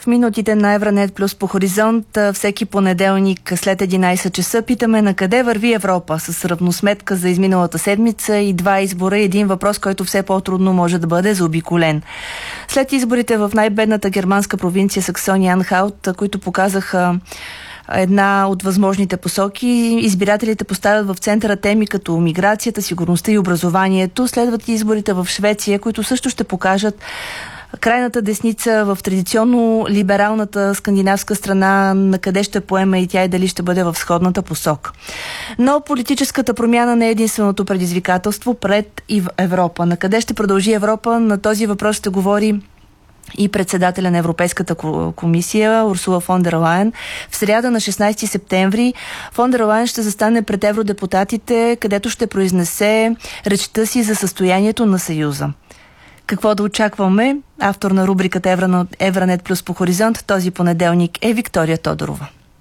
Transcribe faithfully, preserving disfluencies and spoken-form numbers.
минутите на Евранет плюс по Хоризонт. Всеки понеделник след единайсет часа питаме на къде върви Европа с равносметка за изминалата седмица и два избора и един въпрос, който все по-трудно може да бъде заобиколен. След изборите в най-бедната германска провинция Саксония-Анхалт, които показаха една от възможните посоки, избирателите поставят в центъра теми като миграцията, сигурността и образованието. Следват и изборите в Швеция, които също ще покажат крайната десница в традиционно либералната скандинавска страна, на къде ще поеме и тя и дали ще бъде в сходната посока. Но политическата промяна не е единственото предизвикателство пред Европа. На къде ще продължи Европа? На този въпрос ще говори и председателя на Европейската комисия Урсула фон дер Лайен. В сряда на шестнайсети септември фон дер Лайен ще застане пред евродепутатите, където ще произнесе речта си за състоянието на Съюза. Какво да очакваме? Автор на рубриката Евранет плюс по Хоризонт този понеделник е Виктория Тодорова.